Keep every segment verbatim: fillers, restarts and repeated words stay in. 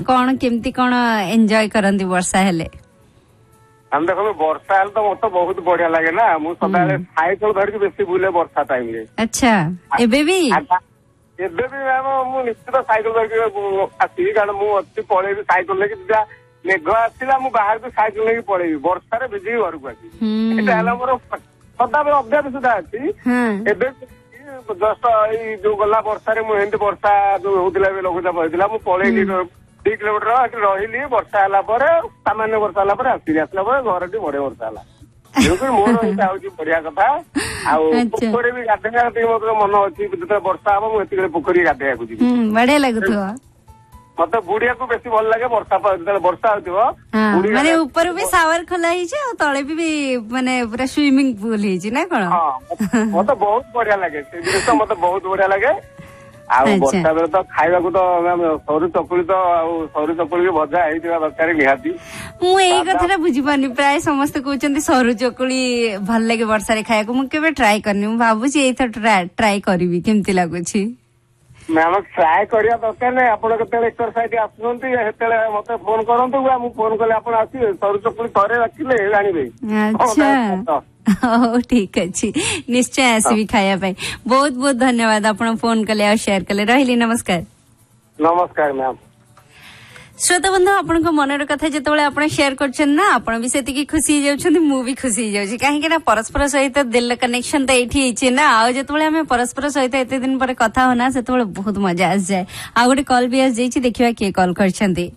कौन केमती कौन एंजॉय करंती वर्षा हेले? हम देखो वर्षा हेले तो मत बहुत बढ़िया लगे ना मु सदाले साइकिल धरिक बेसी बुले वर्षा टाइम रे। अच्छा एबे भी एबे भी मु निश्चित साइकिल धरिक आसी कारण मु अच्छी पळेबी साइकिल लेके जा मेघ आसिला मु बाहर को साइकिल लेके पळेबी वर्षा रे भिजी घर को आसी एटा हला मोर सदाबे अभ्यास सुधा अछि। एबे जस्ट एई जो गला वर्षा रे मु हेंती वर्षा जो होतिला बे लघुचाप होतिला मु पळेली दो किलोमीटर रही वर्षा है सामान्य वर्षा है आसी आसला घर टी बड़े वर्षा है मोर हूँ बढ़िया कथा पोखरी भी गाधे मन अच्छी जो वर्षा हम मुझे पोखरी गाधे बढ़िया लगुथ मत बुड़िया को बेसी भल लगे वर्षा वर्षा होती माने ऊपर भी सावर खोला तले भी माने पूरा स्विमिंग पूल ना कौन मत बहुत बढ़िया लगे जिन मत बहुत बढ़िया लगे वर्षा बेले तो खाइबा को तो सरू चकुली तो सरू चकुली भजा होता दरकार निहाती मुझे कथा बुझी पानी प्राय समस्त कहते सरू चकुली भल लगे वर्षा खाया मुझे ट्राई करनी भावुची ट्राई करी केमती लगुच मैम ट्राए करने दरकार नहीं आप एक्सरसाइज आसुँच मत फोन करूँ फोन कले आप आसवे सरू चकुली थे रखिले जानवे। अच्छा ठीक अच्छी निश्चय आसबि खाया बहुत बहुत धन्यवाद आप फोन कले शेयर कले रही नमस्कार। नमस्कार मैम। श्रोता बंधु आपण मनर कथा जिते आप शेयर कर आपण भी से खुशी हो भी खुशी हो कहीं परस्पर सहित दिल कनेक्शन तो ये ना आज जो परस्पर सहित एत दिन पर कथा होना से बहुत मजा आस जाए। आ गोटे कॉल भी आस जाइए देखिए किए कॉल कर।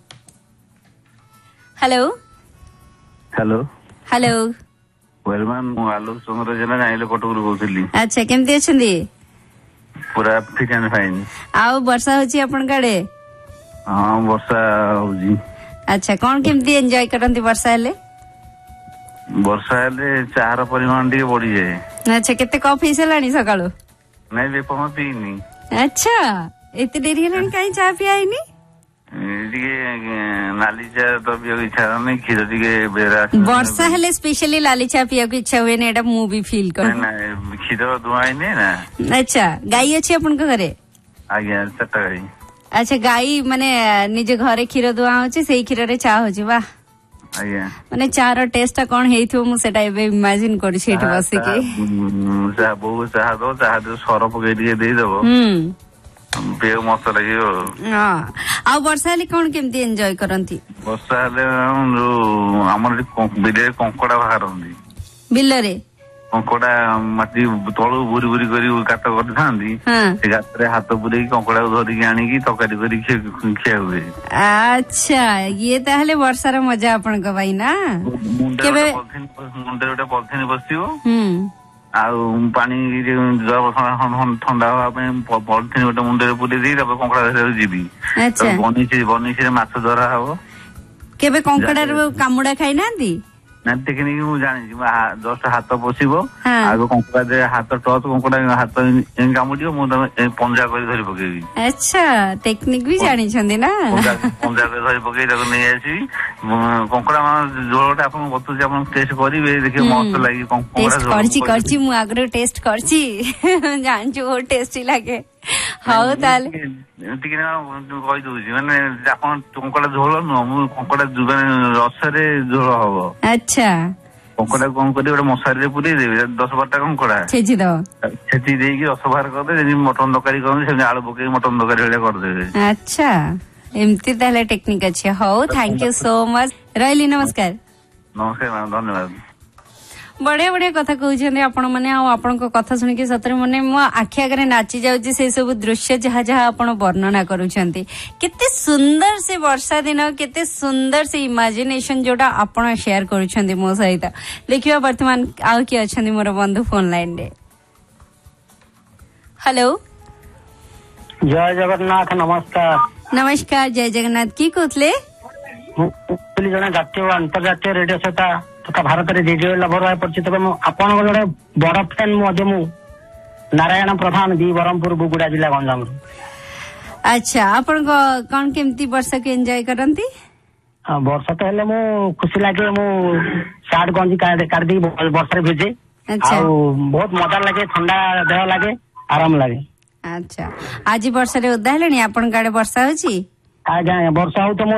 हेलो हेलो हेलो आलोक चंद्र जेना जाइले कटकरू कहूली। अच्छा केमती अच्छी पूरा फिट एंड फाइन। आ वर्षा होची आपण काडे? हाँ वर्षा होजी। अच्छा कौन केमती एंजॉय करंती वर्षा हेले? वर्षा हेले चार परिमाण टी बढ़ी जाए। अच्छा केते कप ही सलानी सकाळो? नहीं बेपमा पीनी। अच्छा एते देरी हेलानी काई चा पियाइनी? नाली चा तो पिया इच्छा नहीं क्षीर टिके बेरा वर्षा हेले स्पेशली लाली चा पिया इच्छा हुए ने एटा मु भी फील कर ना क्षीर दुआई ने ना। अच्छा गाई अछि आपन के घरे? आज्ञा चारटा गाई। अच्छा गाई माने निजे घरे क्षीर दुआ होची सेही क्षीर रे चा होची वाह आज्ञा माने चार टेस्ट कोन हेइथो मु सेटा एबे इमेजिन करि छेट बसी के चा बहु चाह दो चाह दो सर पके दिए दे देबो हम पे मस्त लागियो। हां आ वर्षा ले कोन केमती एन्जॉय करंती? वर्षा ले जो हमर बिले कंकड़ा बाहरंदी बिल्ले रे कंकड़ा माटी तळु बुरी बुरी करी काट कर थांदी से गात्रे हाथ पुरे कंकड़ा धरि के आनी की तकारी करी खिया हुए। अच्छा ये ताहले वर्षा रे मजा आपन को भाई ना केबे मुंडे उठे पॉलिथिन बसियो हम आ पानी ठंडा हवा पॉलिथिन गोटे मुंडे पुरे दी कंकड़ा धरि जीवी। अच्छा बनीची बनीची रे माछ धरा हबो केबे कंकड़ा रे कामुडा खाइ नांदी ना टेक्निक मु जानी जस्ट हाथ पशिबो आगो कंकड़ा दे हाथ टच कंकड़ा हाथ कामुडियो मु पंजा कर धरि पकेबी। अच्छा टेक्निक भी जानी छंदी ना पंजा कर धरि पकेई ताको नै आसी कंकड़ा मान जोळटा आपन बतु जे आपन टेस्ट करिवे देखि मस्त लागि कंकड़ा टेस्ट करची करची मु आग्रो टेस्ट करची जान जो टेस्टी लागे। हाउ ताले टिके ना कहि दोजी माने आपन कंकड़ा झोल न मु कंकड़ा रस रे झोल हबो। अच्छा कंकड़ा कौन कर मशारी पूरे देवे दस बारटा कंकड़ा छेची दो छेची देकी रस बाहर करदे मटन तरकारी कर आलू पकई मटन तरकारी भाया करदे। अच्छा एमती ताले टेक्निक अच्छे हो थैंक यू सो मच रही नमस्कार। नमस्कार मैम धन्यवाद। बढ़िया बढ़िया कथा कहते आपण मैंने आपण कथा शुणिकी सतरे मैंने मो आखि आगे नाची जाऊँगी से सब दृश्य जहाँ जहाँ आप वर्णना करुँचे केते सुंदर से वर्षा दिन केते सुंदर से इमेजिनेशन जोटा आपण शेयर करुँचे मो सहित। देखिए वर्तमान आउ किए अच्छा मोर बंधु फोन लाइन रे। हेलो जय जगन्नाथ नमस्कार। नमस्कार जय जगन्नाथ की कहते जन जातीय अंतर्जातीय रेडियो श्रोता तथा भारत रेडियो लभर भाई परिचित आपण जड़े बड़ फैन मु नारायण प्रधान बी बरहमपुर बुगुड़ा जिला गंजाम। अच्छा आपण कौन केमती वर्षा के एंजॉय करंती? वर्षा तो हेले मु खुशी लागे मु सार्ट गंजी काट दी वर्षा भिजे बहुत मजा लगे ठंडा देह लगे आराम लगे। अच्छा आज वर्षा रे ओदा हेलेनी आपण गाड़े वर्षा होची? आज्ञा वर्षा हो तो